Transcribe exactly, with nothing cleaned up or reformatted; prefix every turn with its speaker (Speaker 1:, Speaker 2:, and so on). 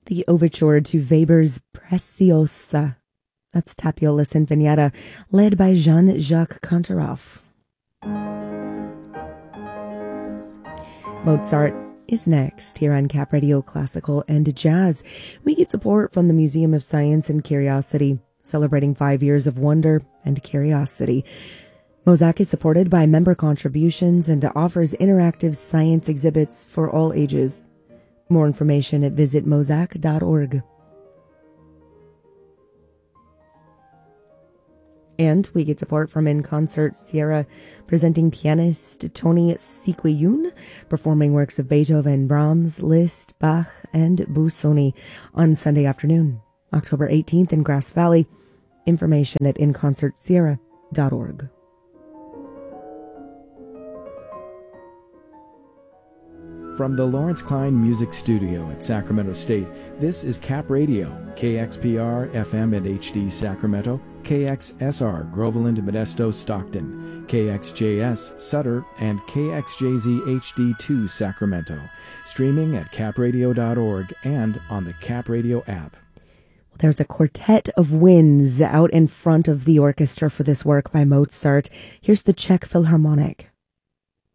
Speaker 1: the overture to Weber's Preciosa. That's Tapiola Sinfonietta, led by Jean-Jacques Kantaroff. Mozart is next here on Cap Radio Classical and Jazz. We get support from the Museum of Science and Curiosity, celebrating five years of wonder and curiosity. Mozak is supported by member contributions and offers interactive science exhibits for all ages. More information at visit mozak dot org. And we get support from In Concert Sierra, presenting pianist Tony Siquiyun, performing works of Beethoven, Brahms, Liszt, Bach, and Busoni on Sunday afternoon, October eighteenth in Grass Valley. Information at in concert sierra dot org.
Speaker 2: From the Lawrence Klein Music Studio at Sacramento State, this is Cap Radio, K X P R, F M and H D Sacramento, K X S R, Groveland, Modesto, Stockton, K X J S, Sutter, and K X J Z H D two, Sacramento. Streaming at cap radio dot org and on the Cap Radio app.
Speaker 1: There's a quartet of winds out in front of the orchestra for this work by Mozart. Here's the Czech Philharmonic.